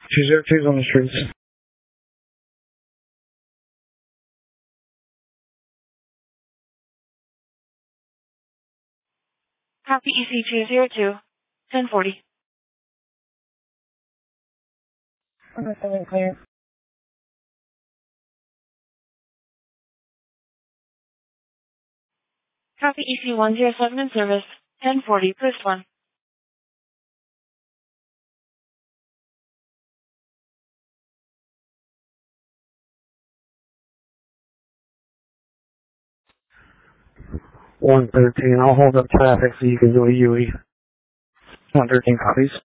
202's on the streets. Copy EC202, 1040. Clear. Copy EC107 in service, 1040, post 1. I'll hold up traffic so you can do a UE. 113 copies.